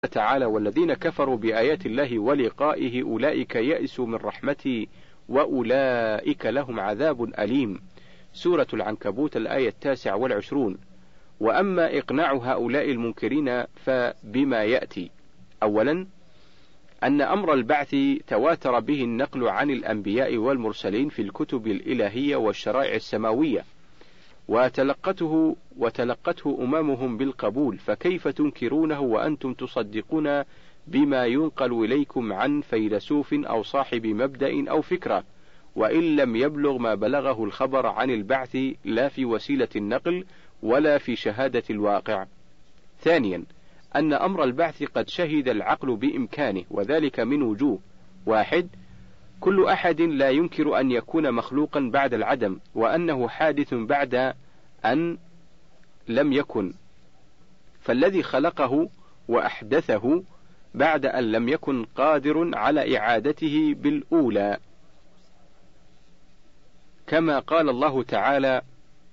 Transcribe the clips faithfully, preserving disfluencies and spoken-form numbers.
تعالى: والذين كفروا بآيات الله ولقائه أولئك يئسوا من رحمتي وأولئك لهم عذاب أليم. سورة العنكبوت الآية التاسعة والعشرون. وأما إقناع هؤلاء المنكرين فبما يأتي: أولا، أن أمر البعث تواتر به النقل عن الأنبياء والمرسلين في الكتب الإلهية والشرائع السماوية، وتلقته وتلقته أممهم بالقبول، فكيف تنكرونه وأنتم تصدقون بما ينقل إليكم عن فيلسوف أو صاحب مبدأ أو فكرة، وإن لم يبلغ ما بلغه الخبر عن البعث لا في وسيلة النقل ولا في شهادة الواقع. ثانيا، أن أمر البعث قد شهد العقل بإمكانه، وذلك من وجوه: واحد، كل أحد لا ينكر أن يكون مخلوقا بعد العدم، وأنه حادث بعد أن لم يكن، فالذي خلقه وأحدثه بعد أن لم يكن قادر على إعادته بالأولى، كما قال الله تعالى: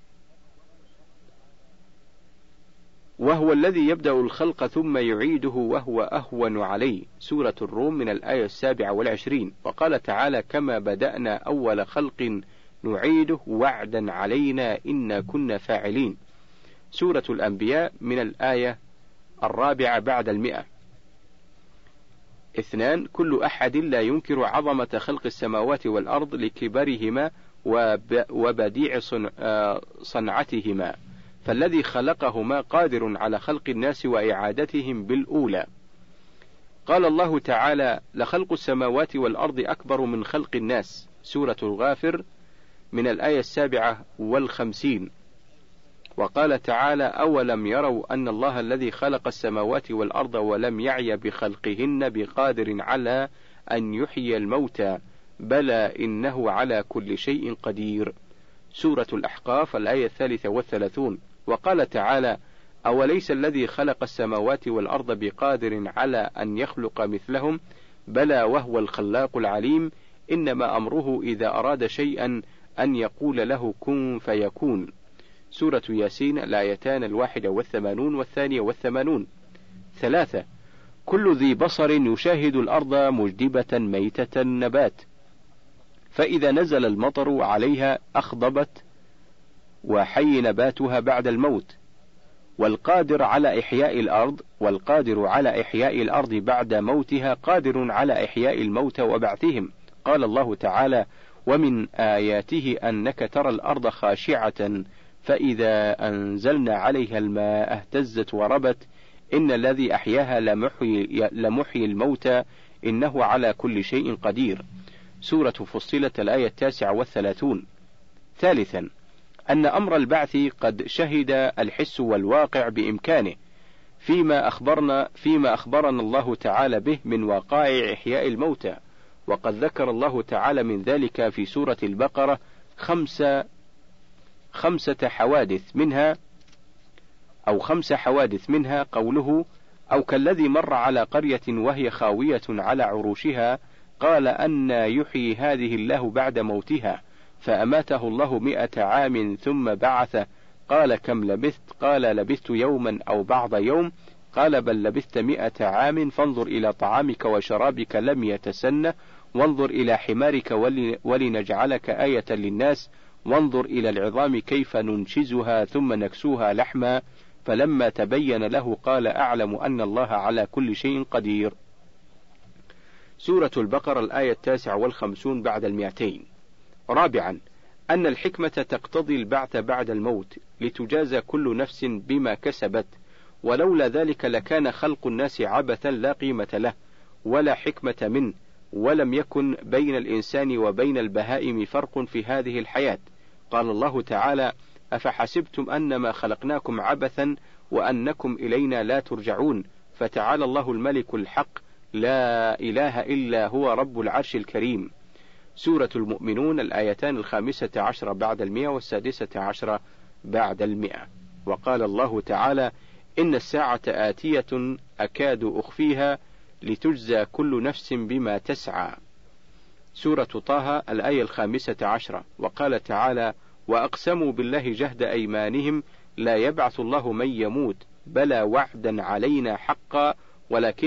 وهو الذي يبدأ الخلق ثم يعيده وهو أهون عليه. سورة الروم من الآية السابعة والعشرين. وقال تعالى: كما بدأنا أول خلق نعيده وعدا علينا إنا كنا فاعلين. سورة الأنبياء من الآية الرابعة بعد المئة. اثنان، كل أحد لا ينكر عظمة خلق السماوات والأرض لكبرهما وبديع صنعتهما، فالذي خلقهما قادر على خلق الناس وإعادتهم بالأولى. قال الله تعالى: لخلق السماوات والأرض أكبر من خلق الناس. سورة الغافر من الآية السابعة والخمسين. وقال تعالى: أولم يروا أن الله الذي خلق السماوات والأرض ولم يعي بخلقهن بقادر على أن يحيي الموتى بلى إنه على كل شيء قدير. سورة الأحقاف الآية الثالثة والثلاثون. وقال تعالى: أوليس الذي خلق السماوات والأرض بقادر على أن يخلق مثلهم بلى وهو الخلاق العليم إنما أمره إذا أراد شيئا أن يقول له كن فيكون. سورة ياسين الآيتان الواحدة والثمانون والثانية والثمانون. ثلاثة، كل ذي بصر يشاهد الأرض مجدبة ميتة نبات، فإذا نزل المطر عليها أخضبت وحي نباتها بعد الموت، والقادر على إحياء الأرض والقادر على إحياء الأرض بعد موتها قادر على إحياء الموت وبعثهم. قال الله تعالى: ومن آياته أنك ترى الأرض خاشعة فإذا أنزلنا عليها الماء اهتزت وربت إن الذي أحياها لمحيي, لمحيي الموتى إنه على كل شيء قدير. سورة فصلت الآية التاسعة والثلاثون. ثالثا، أن أمر البعث قد شهد الحس والواقع بإمكانه فيما أخبرنا فيما أخبرنا الله تعالى به من وقائع إحياء الموتى، وقد ذكر الله تعالى من ذلك في سورة البقرة خمسة خمسة حوادث منها أو خمس حوادث منها قوله: أو كالذي مر على قرية وهي خاوية على عروشها قال أنى يحيي هذه الله بعد موتها فأماته الله مئة عام ثم بعثه قال كم لبثت قال لبثت يوما أو بعض يوم قال بل لبثت مئة عام فانظر إلى طعامك وشرابك لم يتسنه وانظر إلى حمارك ولنجعلك آية للناس وانظر إلى العظام كيف ننشزها ثم نكسوها لحما فلما تبين له قال أعلم أن الله على كل شيء قدير. سورة البقرة الآية التاسعة والخمسون بعد المئتين. رابعا، أن الحكمة تقتضي البعث بعد الموت لتجازى كل نفس بما كسبت، ولولا ذلك لكان خلق الناس عبثا لا قيمة له ولا حكمة منه، ولم يكن بين الإنسان وبين البهائم فرق في هذه الحياة. قال الله تعالى: أفحسبتم أنما خلقناكم عبثا وأنكم إلينا لا ترجعون فتعالى الله الملك الحق لا إله إلا هو رب العرش الكريم. سورة المؤمنون الآيتان الخامسة عشرة بعد المئة والسادسة عشرة بعد المئة. وقال الله تعالى: إن الساعة آتية أكاد أخفيها لتجزى كل نفس بما تسعى. سورة طه الآية الخامسة عشرة. وقال تعالى: وأقسموا بالله جهد أيمانهم لا يبعث الله من يموت بلى وعدا علينا حقا ولكن